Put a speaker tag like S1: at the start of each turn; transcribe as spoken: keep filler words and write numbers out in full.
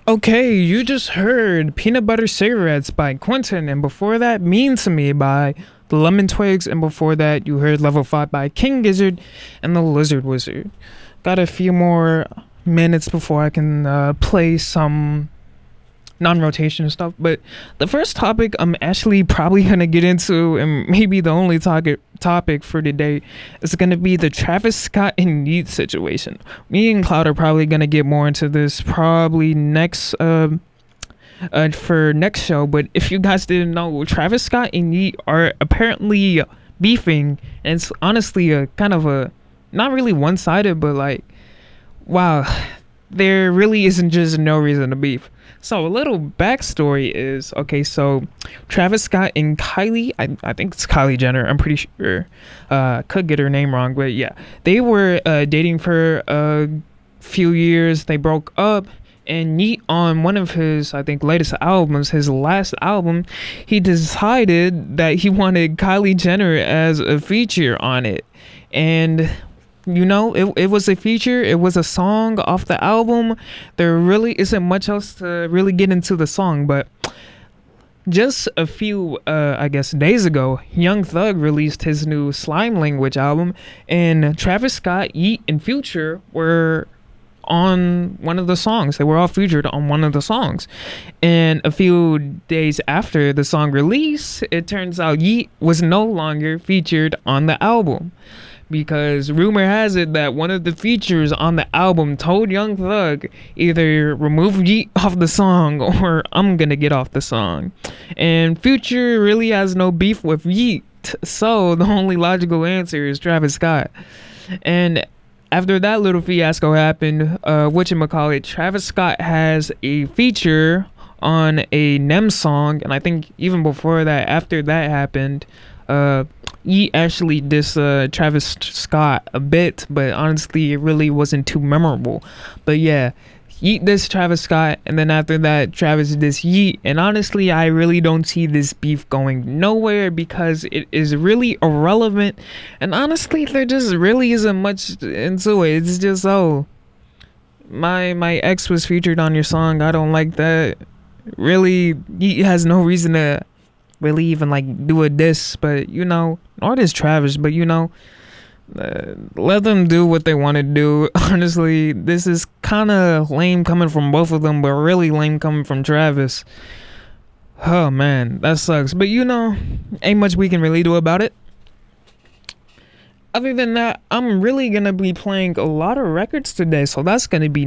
S1: Okay, you just heard Peanut Butter Cigarettes by Quentin, and before that, Mean to Me by The Lemon Twigs, and before that, you heard Level five by King Gizzard and The Lizard Wizard. Got a few more minutes before I can uh, play some non-rotation stuff, but the first topic I'm actually probably gonna get into, and maybe the only topic topic for today, is gonna be the Travis Scott and Yeet situation. Me and Cloud are probably gonna get more into this probably next uh, uh for next show. But if you guys didn't know, Travis Scott and Yeet are apparently beefing, and it's honestly a kind of a not really one-sided, but like, wow, there really isn't just no reason to beef. So a little backstory is, okay, so Travis Scott and Kylie, I, I think it's Kylie Jenner, I'm pretty sure, uh, could get her name wrong, but yeah, they were uh, dating for a few years. They broke up, and Yeet, on one of his, I think, latest albums, his last album, he decided that he wanted Kylie Jenner as a feature on it. And you know, it, it was a feature, it was a song off the album. There really isn't much else to really get into the song, but just a few, uh, I guess, days ago, Young Thug released his new Slime Language album, and Travis Scott, Yeet, and Future were on one of the songs. They were all featured on one of the songs. And a few days after the song release, it turns out Yeet was no longer featured on the album, because rumor has it that one of the features on the album told Young Thug either remove Yeet off the song or I'm gonna get off the song. And Future really has no beef with Yeet, so the only logical answer is Travis Scott. And after that little fiasco happened, uh, whatchamacallit, Travis Scott has a feature on a Nem song, and I think even before that, after that happened, uh, Yeet actually dissed uh, Travis Scott a bit, but honestly, it really wasn't too memorable. But yeah, Yeet dissed Travis Scott, and then after that, Travis dissed Yeet. And honestly, I really don't see this beef going nowhere because it is really irrelevant. And honestly, there just really isn't much into it. It's just, oh, my my ex was featured on your song. I don't like that. Really, Yeet has no reason to really even like do a diss, but you know, or this Travis, but you know, uh, let them do what they want to do. Honestly, this is kind of lame coming from both of them, but really lame coming from Travis. Oh man, that sucks. But you know, ain't much we can really do about it. Other than that, I'm really gonna be playing a lot of records today, so that's gonna be